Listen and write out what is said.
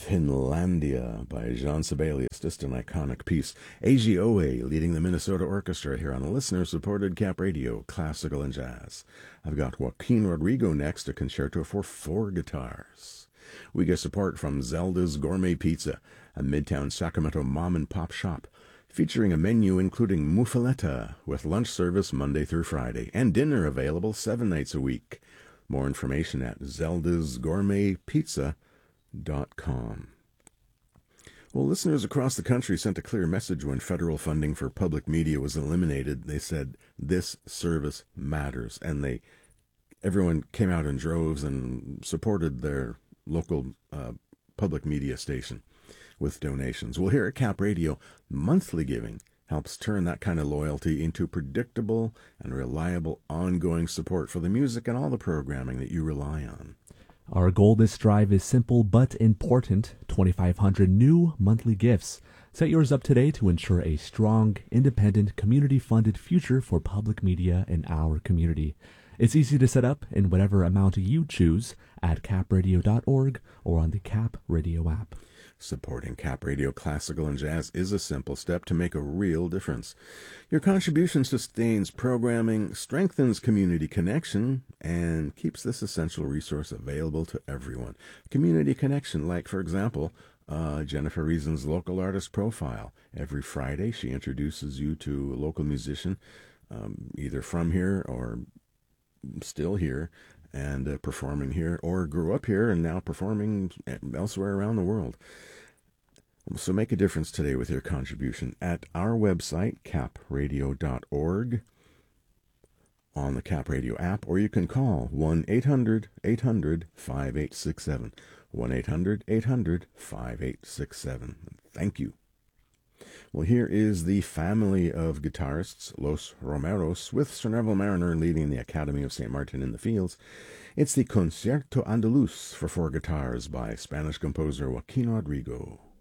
Finlandia by Jean Sibelius, just an iconic piece. AGOA leading the Minnesota Orchestra here on the listener-supported Cap Radio, Classical and Jazz. I've got Joaquin Rodrigo next, a concerto for 4 guitars. We get support from Zelda's Gourmet Pizza, a Midtown Sacramento mom-and-pop shop, featuring a menu including muffaletta with lunch service Monday through Friday, and dinner available 7 nights a week. More information at zeldasgourmetpizza.com. Well, listeners across the country sent a clear message when federal funding for public media was eliminated. They said this service matters, and everyone came out in droves and supported their local public media station with donations. Well, here at Cap Radio, monthly giving helps turn that kind of loyalty into predictable and reliable ongoing support for the music and all the programming that you rely on. Our goal this drive is simple but important: 2,500 new monthly gifts. Set yours up today to ensure a strong, independent, community-funded future for public media in our community. It's easy to set up in whatever amount you choose at capradio.org or on the Cap Radio app. Supporting Cap Radio Classical and Jazz is a simple step to make a real difference. Your contribution sustains programming, strengthens community connection, and keeps this essential resource available to everyone. Community connection, like, for example, Jennifer Reason's local artist profile. Every Friday, she introduces you to a local musician, either from here or still here, and performing here, or grew up here and now performing elsewhere around the world. So make a difference today with your contribution at our website, capradio.org, on the Cap Radio app, or you can call 1-800-800-5867, 1-800-800-5867. Thank you. Well, here is the family of guitarists, Los Romeros, with Sir Neville Mariner leading the Academy of St. Martin in the Fields. It's the Concierto Andaluz for 4 guitars by Spanish composer Joaquin Rodrigo.